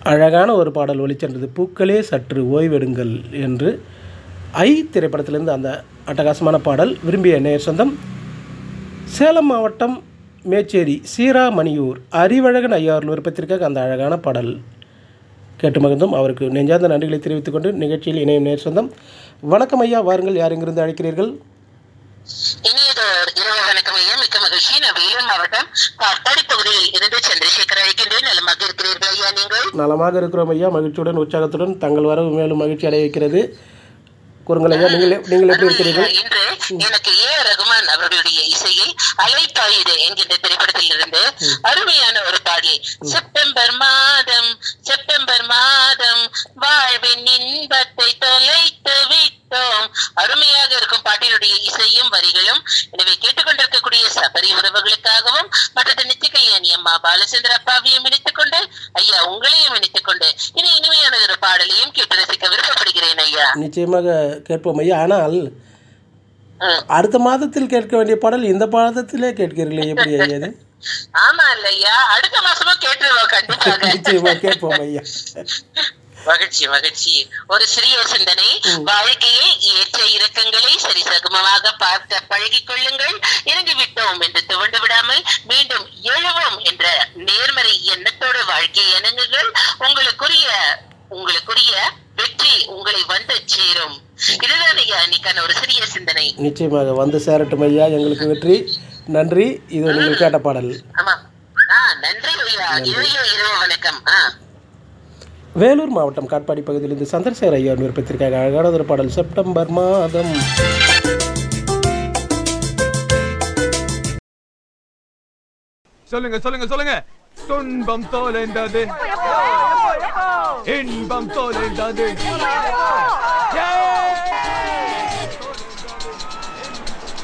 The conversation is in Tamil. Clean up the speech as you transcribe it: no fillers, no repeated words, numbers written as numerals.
அழகான ஒரு பாடல் ஒலிச்சென்றது. பூக்களே சற்று ஓய்வெடுங்கள் என்று திரைப்படத்திலிருந்து அந்த அட்டகாசமான பாடல் விரும்பிய நேர் சொந்தம் சேலம் மாவட்டம் மேச்சேரி சீராமணியூர் அறிவழகன் ஐயாவின் விருப்பத்திற்காக அந்த அழகான பாடல் கேட்டு மகிழ்ந்தோம். அவருக்கு நெஞ்சார்ந்த நன்றிகளை தெரிவித்துக் கொண்டு நிகழ்ச்சியில் இணையும் நேர் சொந்தம். வணக்கம் ஐயா, வாருங்கள். யார் எங்கிருந்து அழைக்கிறீர்கள்? வணக்கம் ஐயா, மிக்க மகிழ்ச்சி. நான் வேலூர் மாவட்டம் காட்பாடி பகுதியில் இருந்து சந்திரசேகர் அழைக்கின்றேன். நலமாக இருக்கிறீர்கள் ஐயா? நீங்கள்? நலமாக இருக்கிறோம் ஐயா. மகிழ்ச்சியுடன் உற்சாகத்துடன் தங்கள் வரவு மேலும் மகிழ்ச்சி அடைய வைக்கிறது. கூறுங்கள் ஐயா, நீங்கள் எப்படி இருக்கிறீர்கள்? இன்று எனக்கு ரகுமான் அவர்களுடைய இசையில் அலைப்பாயுது என்கின்ற திரைப்படத்தில் இருந்து அருமையான ஒரு பாடல். செப்டம்பர் மாதம் வாழ்வின் இன்பத்தை தொலைத்து விட்டோம். அருமையாக இருக்கும் பாட்டினுடைய இசையும் வரிகளும். எனவே கேட்டுக்கொண்டிருக்கக்கூடிய சபரி உறவுகளுக்காகவும் மற்றது நித்திகல்யாணி அம்மா பாலச்சந்திர அப்பாவையும் இணைத்துக் கொண்டு ஐயா உங்களையும் இணைத்துக் கொண்டு இனிமையான ஒரு பாடலையும் கேட்டு ரசிக்க விருப்பப்படுகிறேன் ஐயா. நிச்சயமாக கேட்போம் ஐயா. ஆனால் அடுத்த மாதத்தில் கேட்க வேண்டிய பாடல் இந்த மாதத்திலே கேட்கிறீர்களே, எப்படி ஐயா? ஆமா இல்லையா, அடுத்த மாசமும் கேட்டுருவோம் கண்டிப்பாக. நிச்சயமா கேட்போம் ஐயா. மகிழ்ச்சி. ஒரு சிறிய சிந்தனை. வாழ்க்கையை ஏற்ற இறக்கங்களை சரிசமமாக பார்க்க பழகிக் கொள்ளுங்கள். இறங்கிவிட்டோம் என்று துவண்டு விடாமல் மீண்டும் எழுவோம் என்ற நேர்மறை எண்ணத்தோடு வாழ்க்கையை அணுகுங்கள். உங்களுக்குரிய வெற்றி உங்களை வந்து சேரும். இதுதான் ஐயா இன்னைக்கான ஒரு சிறிய சிந்தனை. நிச்சயமாக வந்து சேரட்டும் ஐயா, எங்களுக்கு வெற்றி. நன்றி. இது நீங்கள் கேட்ட பாடல். ஆமா, நன்றி ஐயா. இரவு வணக்கம். வேலூர் மாவட்டம் காட்பாடி பகுதியிலிருந்து சந்திரசேகர் ஐயா விருப்பத்திற்காக அழகான ஒரு பாடல் செப்டம்பர் மாதம். சொல்லுங்க. துன்பம் தோலைந்தது, இன்பம் தோலைந்தது.